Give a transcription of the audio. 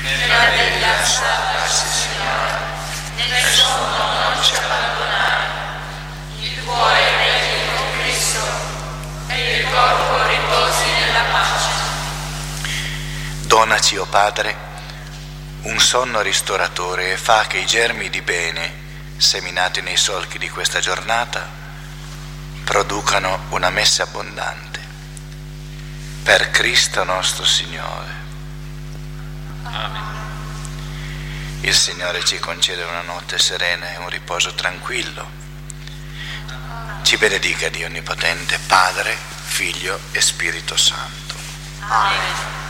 nella veglianza darsi, Signore, nel sonno non ci abbandonare. Il cuore regni con Cristo e il corpo riposi nella pace. Donaci, o Padre, un sonno ristoratore e fa che i germi di bene seminati nei solchi di questa giornata producano una messe abbondante. Per Cristo nostro Signore. Amen. Il Signore ci concede una notte serena e un riposo tranquillo. Ci benedica Dio Onnipotente, Padre, Figlio e Spirito Santo. Amen.